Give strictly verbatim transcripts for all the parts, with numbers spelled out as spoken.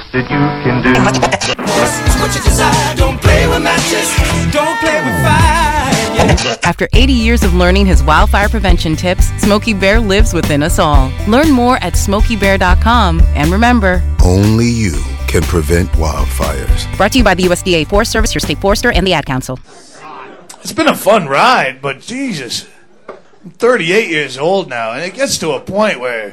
that you can do. What you desire, don't play with matches, don't play with fire. After eighty years of learning his wildfire prevention tips, Smokey Bear lives within us all. Learn more at smokey bear dot com. And remember, only you can prevent wildfires. Brought to you by the U S D A Forest Service, your state forester, and the Ad Council. It's been a fun ride, but Jesus, I'm thirty-eight years old now, and it gets to a point where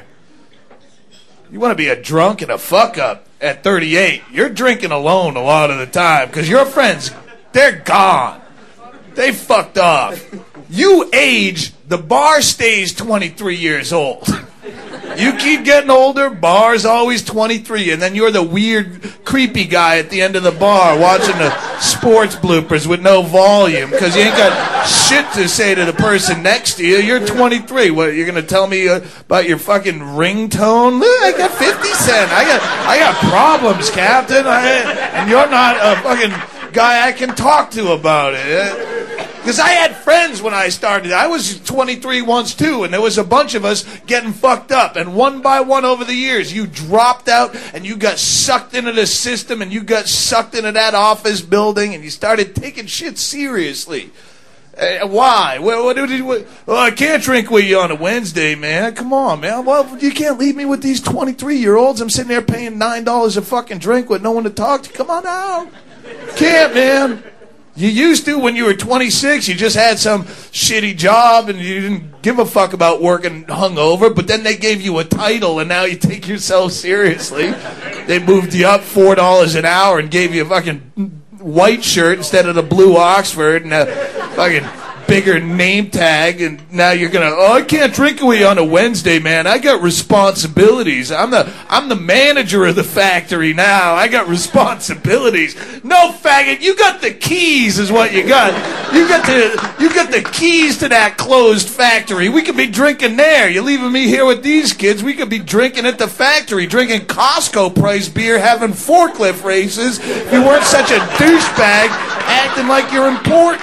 you want to be a drunk and a fuck-up at thirty-eight. You're drinking alone a lot of the time because your friends, they're gone. They fucked off. You age, the bar stays twenty-three years old. You keep getting older, bar's always twenty-three, and then you're the weird, creepy guy at the end of the bar watching the sports bloopers with no volume because you ain't got shit to say to the person next to you. You're twenty-three. What, you're going to tell me uh, about your fucking ringtone? Look, I got fifty cent. I got I got problems, Captain. I, and you're not a fucking guy I can talk to about it. Because I had friends when I started. I was twenty-three once, too, and there was a bunch of us getting fucked up. And one by one over the years, you dropped out, and you got sucked into the system, and you got sucked into that office building, and you started taking shit seriously. Uh, why? What, what did you... What, well, I can't drink with you on a Wednesday, man. Come on, man. Well, you can't leave me with these twenty-three-year-olds. I'm sitting there paying nine dollars a fucking drink with no one to talk to. Come on out. Can't, man. You used to when you were twenty-six. You just had some shitty job and you didn't give a fuck about working hungover, but then they gave you a title and now you take yourself seriously. They moved you up four dollars an hour and gave you a fucking white shirt instead of the blue Oxford and a fucking bigger name tag, and now you're gonna, oh, I can't drink with you on a Wednesday, man. I got responsibilities. I'm the I'm the manager of the factory now. I got responsibilities. No, faggot, you got the keys is what you got. You got the you got the keys to that closed factory. We could be drinking there. You're leaving me here with these kids. We could be drinking at the factory, drinking Costco price beer, having forklift races. If you weren't such a douchebag acting like you're important.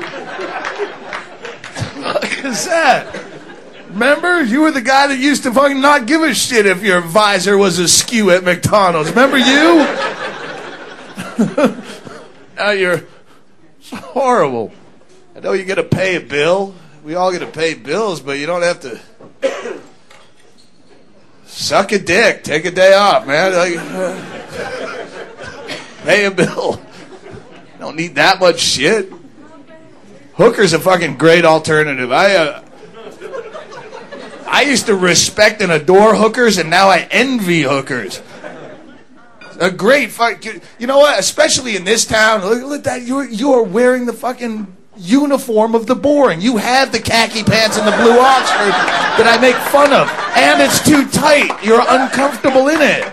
What is that? Remember? You were the guy that used to fucking not give a shit if your visor was askew at McDonald's. Remember you? Now you're it's horrible. I know you got to pay a bill. We all got to pay bills, but you don't have to suck a dick. Take a day off, man. Like, uh, pay a bill. Don't need that much shit. Hooker's a fucking great alternative. I uh, I used to respect and adore hookers, and now I envy hookers. A great fuck. You know what? Especially in this town, look, look at that. You're you're wearing the fucking uniform of the boring. You have the khaki pants and the blue Oxford that I make fun of, and it's too tight. You're uncomfortable in it.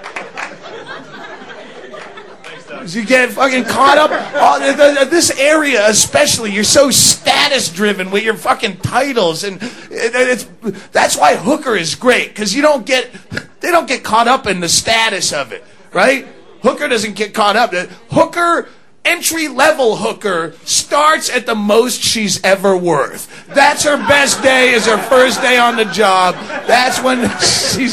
You get fucking caught up. Oh, this area especially, you're so status-driven with your fucking titles, and it's that's why Hooker is great, because you don't get they don't get caught up in the status of it, right? Hooker doesn't get caught up. Hooker, entry-level Hooker, starts at the most she's ever worth. That's her best day, is her first day on the job. That's when she's